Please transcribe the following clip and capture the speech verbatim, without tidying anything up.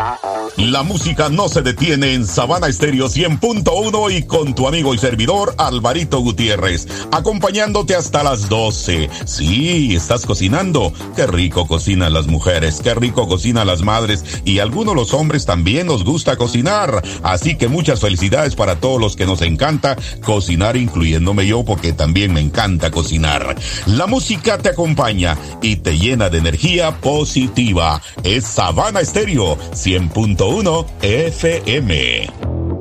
La música no se detiene en Sabana Estéreo cien punto uno y con tu amigo y servidor Alvarito Gutiérrez, acompañándote hasta las doce. Sí, estás cocinando. Qué rico cocinan las mujeres, qué rico cocinan las madres y a algunos los hombres también nos gusta cocinar. Así que muchas felicidades para todos los que nos encanta cocinar, incluyéndome yo, porque también me encanta cocinar. La música te acompaña y te llena de energía positiva. Es Sabana Estéreo cien punto uno F M.